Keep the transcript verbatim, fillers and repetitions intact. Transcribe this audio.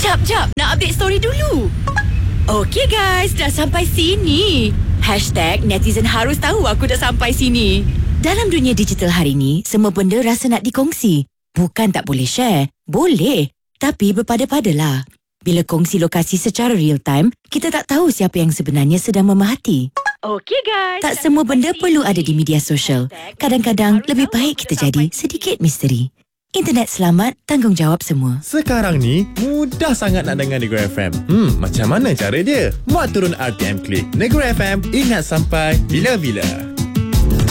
Jap, jap. Nak update story dulu. Okey guys, dah sampai sini. Hashtag netizen harus tahu aku dah sampai sini. Dalam dunia digital hari ni, semua benda rasa nak dikongsi. Bukan tak boleh share. Boleh. Tapi berpada-padalah. Bila kongsi lokasi secara real time, kita tak tahu siapa yang sebenarnya sedang memerhati. Okey guys. Tak semua benda perlu ada di media sosial. Kadang-kadang lebih baik kita jadi sedikit misteri. Internet selamat, tanggungjawab semua. Sekarang ni, mudah sangat nak dengar Negeri F M. Hmm, macam mana cara dia? Muat turun R T M Klik. Negeri F M, ingat sampai bila-bila.